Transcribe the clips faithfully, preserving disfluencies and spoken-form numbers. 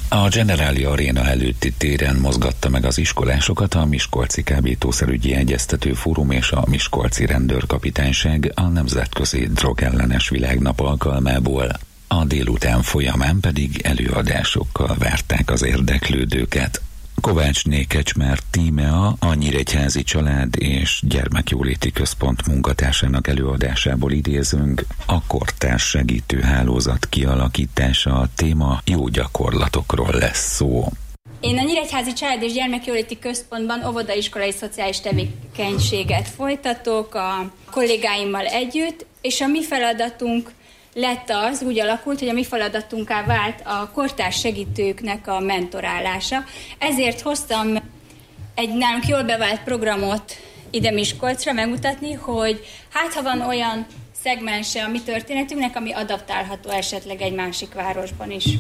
A Generáli Aréna előtti téren mozgatta meg az iskolásokat a Miskolci Kábítószerügyi Egyeztető Fórum és a Miskolci Rendőrkapitányság a Nemzetközi Drogellenes Világnap alkalmából. A délután folyamán pedig előadásokkal várták az érdeklődőket. Kovácsné Kecsmár Tímea, a Nyíregyházi Család és Gyermekjóléti Központ munkatársának előadásából idézünk, a kortárs segítőhálózat kialakítása a téma, jó gyakorlatokról lesz szó. Én a Nyíregyházi Család és Gyermekjóléti Központban óvodaiskolai szociális tevékenységet folytatok a kollégáimmal együtt, és a mi feladatunk lett az, úgy alakult, hogy a mi feladatunká vált a kortárs segítőknek a mentorálása. Ezért hoztam egy nálunk jól bevált programot ide Miskolcra megmutatni, hogy hát ha van olyan szegmense a mi történetünknek, ami adaptálható esetleg egy másik városban is.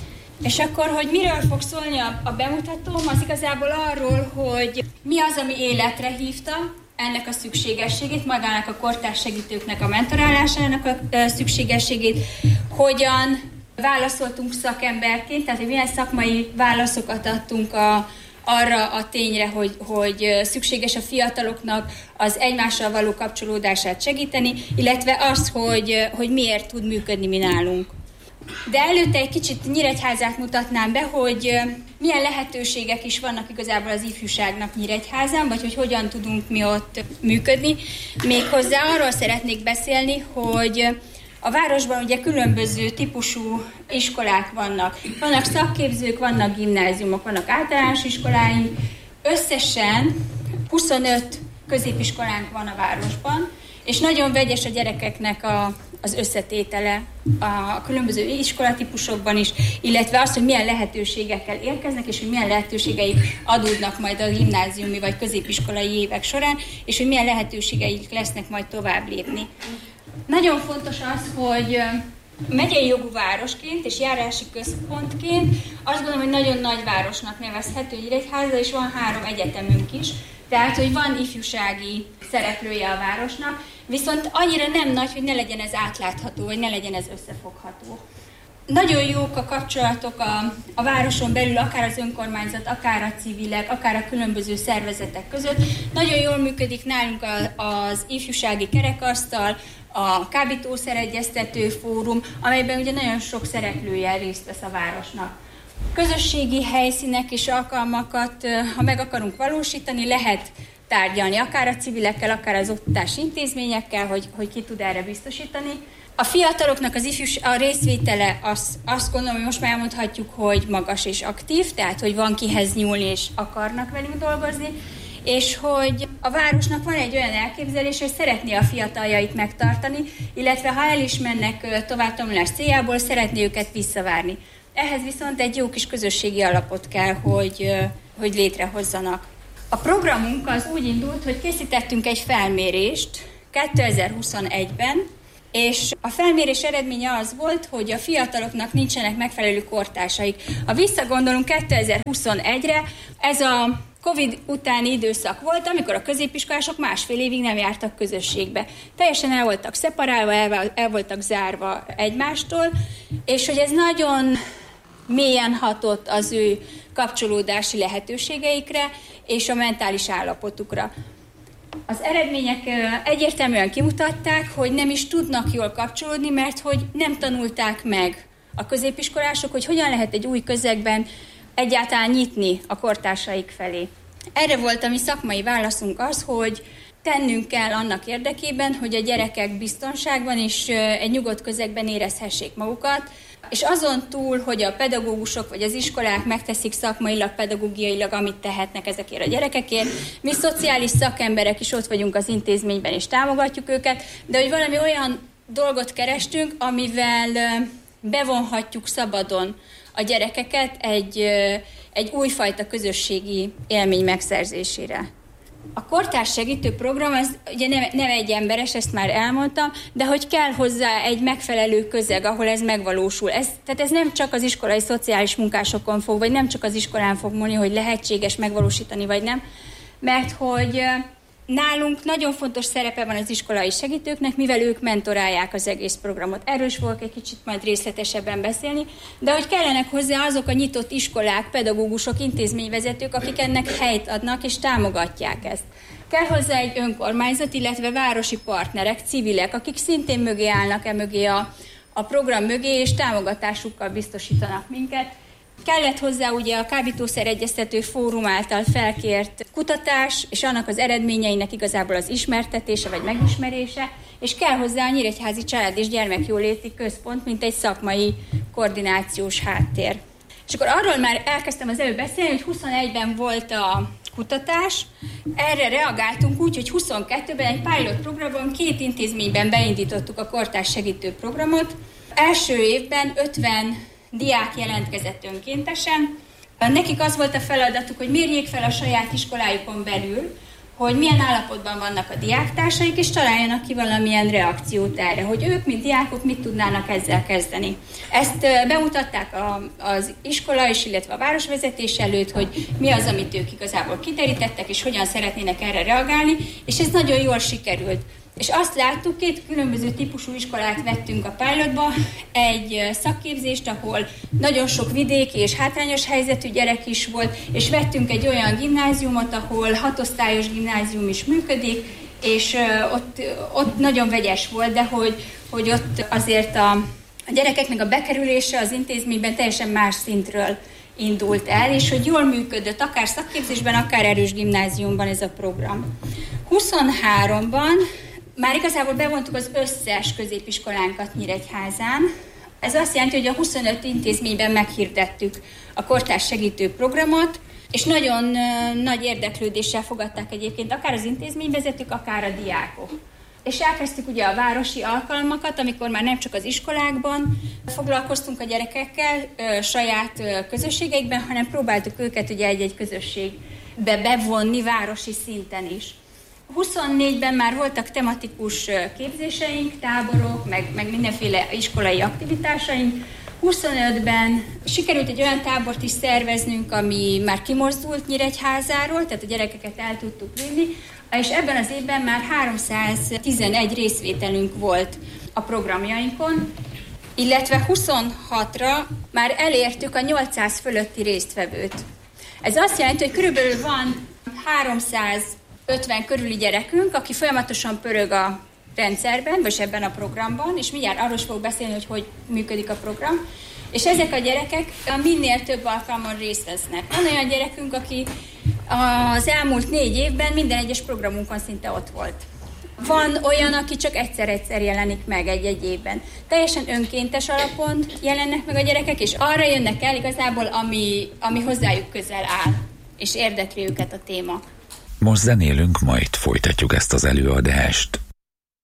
És akkor, hogy miről fog szólni a, a bemutatóm, az igazából arról, hogy mi az, ami életre hívta ennek a szükségességét, magának a kortárs segítőknek a mentorálásának a szükségességét, hogyan válaszoltunk szakemberként, tehát hogy milyen szakmai válaszokat adtunk a, arra a tényre, hogy, hogy szükséges a fiataloknak az egymással való kapcsolódását segíteni, illetve az, hogy, hogy miért tud működni mi nálunk. De előtte egy kicsit Nyíregyházát mutatnám be, hogy milyen lehetőségek is vannak igazából az ifjúságnak Nyíregyházán, vagy hogy hogyan tudunk mi ott működni. Méghozzá arról szeretnék beszélni, hogy a városban ugye különböző típusú iskolák vannak. Vannak szakképzők, vannak gimnáziumok, vannak általános iskoláink. Összesen huszonöt középiskolánk van a városban, és nagyon vegyes a gyerekeknek a, az összetétele a különböző iskolatípusokban is, illetve az, hogy milyen lehetőségekkel érkeznek, és hogy milyen lehetőségeik adódnak majd a gimnáziumi vagy középiskolai évek során, és hogy milyen lehetőségeik lesznek majd tovább lépni. Nagyon fontos az, hogy megyei jogú városként és járási központként azt gondolom, hogy nagyon nagy városnak nevezhető Nyíregyháza, és van három egyetemünk is, tehát, hogy van ifjúsági szereplője a városnak, viszont annyira nem nagy, hogy ne legyen ez átlátható, vagy ne legyen ez összefogható. Nagyon jók a kapcsolatok a, a városon belül, akár az önkormányzat, akár a civilek, akár a különböző szervezetek között. Nagyon jól működik nálunk a, az ifjúsági kerekasztal, a Kábítószeregyeztető Fórum, amelyben ugye nagyon sok szereplője részt vesz a városnak. Közösségi helyszínek és alkalmakat, ha meg akarunk valósítani, lehet tárgyalni, akár a civilekkel, akár az oktatási intézményekkel, hogy, hogy ki tud erre biztosítani. A fiataloknak az ifjús, a részvétele az, azt gondolom, hogy most már elmondhatjuk, hogy magas és aktív, tehát hogy van kihez nyúlni és akarnak velünk dolgozni, és hogy a városnak van egy olyan elképzelés, hogy szeretné a fiataljait megtartani, illetve ha el is mennek továbbtanulás céljából, szeretné őket visszavárni. Ehhez viszont egy jó kis közösségi alapot kell, hogy, hogy létrehozzanak. A programunk az úgy indult, hogy készítettünk egy felmérést kétezer-huszonegyben, és a felmérés eredménye az volt, hogy a fiataloknak nincsenek megfelelő kortársaik. Ha visszagondolunk kétezer-huszonegyre, ez a Covid utáni időszak volt, amikor a középiskolások másfél évig nem jártak közösségbe. Teljesen el voltak szeparálva, el, el voltak zárva egymástól, és hogy ez nagyon mélyen hatott az ő kapcsolódási lehetőségeikre és a mentális állapotukra. Az eredmények egyértelműen kimutatták, hogy nem is tudnak jól kapcsolódni, mert hogy nem tanulták meg a középiskolások, hogy hogyan lehet egy új közegben egyáltalán nyitni a kortársaik felé. Erre volt a mi szakmai válaszunk az, hogy tennünk kell annak érdekében, hogy a gyerekek biztonságban és egy nyugodt közegben érezhessék magukat, és azon túl, hogy a pedagógusok vagy az iskolák megteszik szakmailag, pedagógiailag, amit tehetnek ezekért a gyerekekért, mi szociális szakemberek is ott vagyunk az intézményben és támogatjuk őket, de hogy valami olyan dolgot kerestünk, amivel bevonhatjuk szabadon a gyerekeket egy, egy újfajta közösségi élmény megszerzésére. A kortárs segítő program az ugye nem, nem egy emberes, ezt már elmondtam, de hogy kell hozzá egy megfelelő közeg, ahol ez megvalósul. Ez, tehát ez nem csak az iskolai szociális munkásokon fog, vagy nem csak az iskolán fog múlni, hogy lehetséges megvalósítani, vagy nem, mert hogy Nálunk nagyon fontos szerepe van az iskolai segítőknek, mivel ők mentorálják az egész programot. Erről is fogok egy kicsit majd részletesebben beszélni, de hogy kellenek hozzá azok a nyitott iskolák, pedagógusok, intézményvezetők, akik ennek helyt adnak és támogatják ezt. Kell hozzá egy önkormányzat, illetve városi partnerek, civilek, akik szintén mögé állnak e mögé a, a program mögé, és támogatásukkal biztosítanak minket. Kellett hozzá ugye a Kábítószer Egyeztető Fórum által felkért kutatás, és annak az eredményeinek igazából az ismertetése vagy megismerése, és kell hozzá a Nyíregyházi Család- és Gyermekjóléti Központ, mint egy szakmai koordinációs háttér. És akkor arról már elkezdtem az előbb beszélni, hogy huszonegyben volt a kutatás, erre reagáltunk úgy, hogy huszonkettőben egy pilot programon két intézményben beindítottuk a kortárs segítő programot. Első évben ötven diák jelentkezett önkéntesen. Nekik az volt a feladatuk, hogy mérjék fel a saját iskolájukon belül, hogy milyen állapotban vannak a diáktársaik, és találjanak ki valamilyen reakciót erre, hogy ők, mint diákok, mit tudnának ezzel kezdeni. Ezt bemutatták a, az iskola és illetve a városvezetés előtt, hogy mi az, amit ők igazából kiterítettek, és hogyan szeretnének erre reagálni, és ez nagyon jól sikerült. És azt láttuk, két különböző típusú iskolát vettünk a pilotba, egy szakképzést, ahol nagyon sok vidéki és hátrányos helyzetű gyerek is volt, és vettünk egy olyan gimnáziumot, ahol hatosztályos gimnázium is működik, és ott, ott nagyon vegyes volt, de hogy, hogy ott azért a, a gyerekeknek a bekerülése az intézményben teljesen más szintről indult el, és hogy jól működött, akár szakképzésben, akár erős gimnáziumban ez a program. huszonháromban már igazából bevontuk az összes középiskolánkat Nyíregyházán. Ez azt jelenti, hogy a huszonöt intézményben meghirdettük a kortárs segítő programot, és nagyon uh, nagy érdeklődéssel fogadták egyébként akár az intézményvezetők, akár a diákok. És elkezdtük ugye a városi alkalmakat, amikor már nem csak az iskolákban foglalkoztunk a gyerekekkel, uh, saját uh, közösségeikben, hanem próbáltuk őket ugye egy-egy közösségbe bevonni városi szinten is. huszonnégyben már voltak tematikus képzéseink, táborok, meg, meg mindenféle iskolai aktivitásaink. huszonötben sikerült egy olyan tábort is szerveznünk, ami már kimozdult Nyíregyházáról, tehát a gyerekeket el tudtuk vinni, és ebben az évben már háromszáztizenegy részvételünk volt a programjainkon, illetve huszonhatra már elértük a nyolcszáz fölötti résztvevőt. Ez azt jelenti, hogy körülbelül van háromszázötven körüli gyerekünk, aki folyamatosan pörög a rendszerben, vagy ebben a programban, és mindjárt arról is fogok beszélni, hogy hogy működik a program, és ezek a gyerekek minél több alkalmon részt vesznek. Van olyan gyerekünk, aki az elmúlt négy évben minden egyes programunkon szinte ott volt. Van olyan, aki csak egyszer-egyszer jelenik meg egy-egy évben. Teljesen önkéntes alapon jelennek meg a gyerekek, és arra jönnek el igazából, ami, ami hozzájuk közel áll, és érdekli őket a téma. Most zenélünk, majd folytatjuk ezt az előadást.